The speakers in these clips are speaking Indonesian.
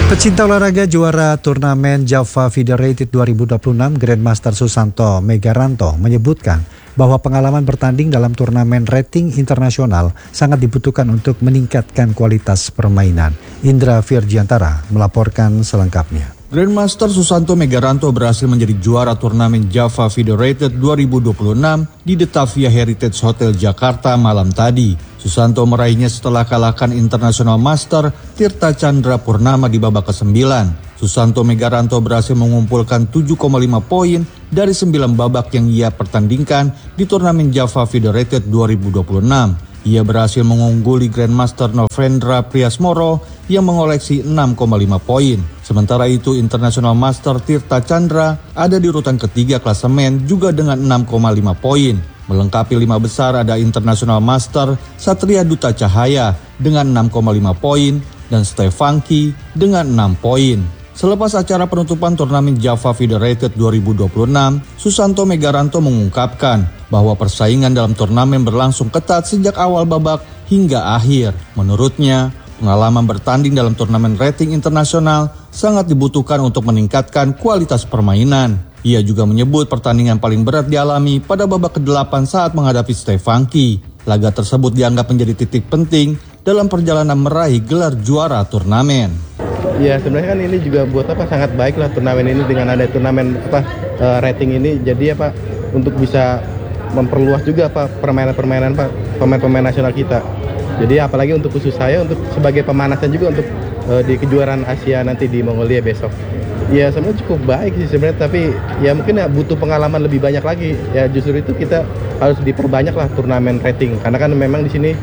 Pecinta olahraga juara turnamen Java Federated 2026 Grandmaster Susanto Megaranto menyebutkan bahwa pengalaman bertanding dalam turnamen rating internasional sangat dibutuhkan untuk meningkatkan kualitas permainan. Indra Virgiantara melaporkan selengkapnya. Grandmaster Susanto Megaranto berhasil menjadi juara turnamen Java Federated 2026 di Detavia Heritage Hotel Jakarta malam tadi. Susanto meraihnya setelah kalahkan International Master Tirta Chandra Purnama di babak ke-9. Susanto Megaranto berhasil mengumpulkan 7,5 poin dari 9 babak yang ia pertandingkan di turnamen Java Federated 2026. Ia berhasil mengungguli Grandmaster Novendra Priasmoro yang mengoleksi 6,5 poin. Sementara itu International Master Tirta Chandra ada di urutan ketiga klasemen juga dengan 6,5 poin. Melengkapi 5 besar ada International Master Satria Duta Cahaya dengan 6,5 poin dan Stefanki dengan 6 poin. Selepas acara penutupan turnamen Java Federated 2026, Susanto Megaranto mengungkapkan bahwa persaingan dalam turnamen berlangsung ketat sejak awal babak hingga akhir. Menurutnya, pengalaman bertanding dalam turnamen rating internasional sangat dibutuhkan untuk meningkatkan kualitas permainan. Ia juga menyebut pertandingan paling berat dialami pada babak ke-8 saat menghadapi Stefanki. Laga tersebut dianggap menjadi titik penting dalam perjalanan meraih gelar juara turnamen. Ya sebenarnya kan ini juga buat sangat baik lah turnamen ini dengan ada turnamen rating ini, jadi untuk bisa memperluas juga permainan-permainan pemain-pemain nasional kita. Jadi apalagi untuk khusus saya untuk sebagai pemanasan juga untuk di kejuaraan Asia nanti di Mongolia besok. Ya sebenarnya cukup baik sih sebenarnya, tapi ya mungkin butuh pengalaman lebih banyak lagi. Ya justru itu kita harus diperbanyak lah turnamen rating karena kan memang di sini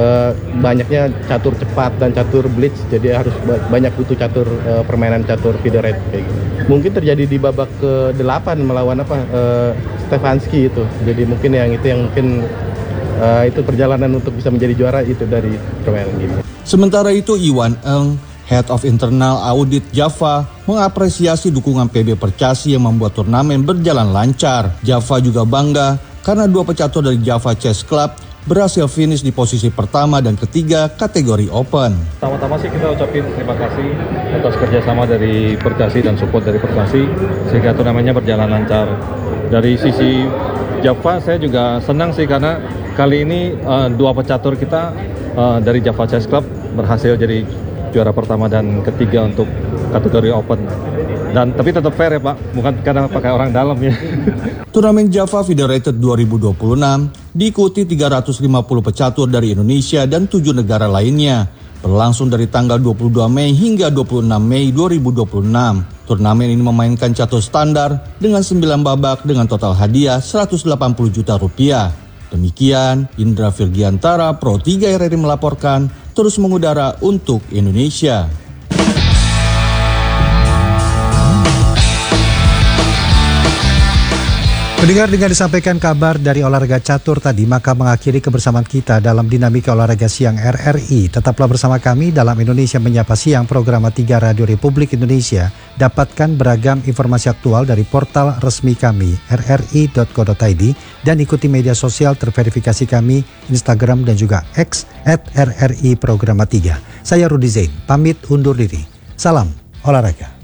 banyaknya catur cepat dan catur blitz, jadi harus banyak butuh catur permainan catur federated kayak gitu. Mungkin terjadi di babak ke-8 melawan Stefanski itu. Jadi mungkin itu perjalanan untuk bisa menjadi juara itu dari permainan ini. Sementara itu Iwan Eng, Head of Internal Audit Java, mengapresiasi dukungan PB Percasi yang membuat turnamen berjalan lancar. Java juga bangga karena 2 pecatur dari Java Chess Club berhasil finish di posisi pertama dan ketiga kategori open. Pertama-tama sih kita ucapin terima kasih atas kerjasama dari Percasi dan support dari Percasi sehingga turnamennya berjalan lancar. Dari sisi Java saya juga senang sih karena kali ini 2 pecatur kita dari Java Chess Club berhasil jadi juara pertama dan ketiga untuk kategori open. Tapi tetap fair ya Pak, bukan karena pakai orang dalam ya. Turnamen Java Federated 2026 diikuti 350 pecatur dari Indonesia dan 7 negara lainnya. Berlangsung dari tanggal 22 Mei hingga 26 Mei 2026. Turnamen ini memainkan catur standar dengan 9 babak dengan total hadiah 180 juta rupiah. Demikian, Indra Virgiantara, Pro 3 RRI melaporkan, terus mengudara untuk Indonesia. Pendengar, dengan disampaikan kabar dari olahraga catur tadi, maka mengakhiri kebersamaan kita dalam Dinamika Olahraga Siang RRI. Tetaplah bersama kami dalam Indonesia Menyapa Siang, program 3 Radio Republik Indonesia. Dapatkan beragam informasi aktual dari portal resmi kami, rri.co.id, dan ikuti media sosial terverifikasi kami, Instagram dan juga X @RRI Program 3. Saya Rudi Zain, pamit undur diri. Salam olahraga.